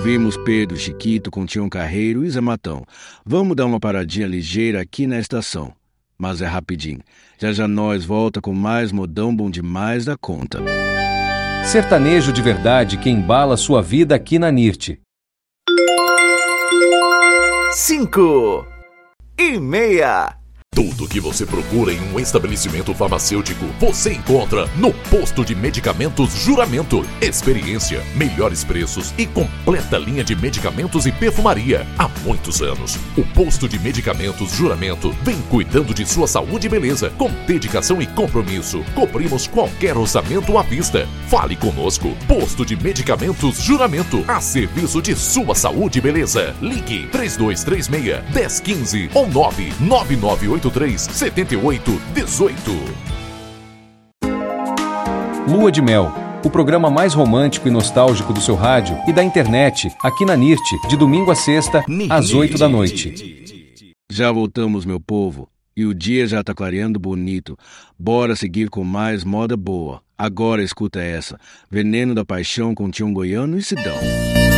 Ouvimos Pedro, Chiquito com Tião Carreiro e Zé Matão. Vamos dar uma paradinha ligeira aqui na estação. Mas é rapidinho. Já já nós volta com mais modão bom demais da conta. Sertanejo de verdade que embala sua vida aqui na NIRT. 5:30. Tudo que você procura em um estabelecimento farmacêutico, você encontra no Posto de Medicamentos Juramento. Experiência, melhores preços e completa linha de medicamentos e perfumaria. Há muitos anos, o Posto de Medicamentos Juramento vem cuidando de sua saúde e beleza. Com dedicação e compromisso, cobrimos qualquer orçamento à vista. Fale conosco. Posto de Medicamentos Juramento, a serviço de sua saúde e beleza. Ligue 3236-1015 ou 99983-7818. Lua de Mel, o programa mais romântico e nostálgico do seu rádio e da internet, aqui na NIRT, de domingo a sexta, às 8 da noite. Já voltamos, meu povo, e o dia já tá clareando bonito. Bora seguir com mais moda boa. Agora escuta essa, Veneno da Paixão com Tião Goiano e Sidão.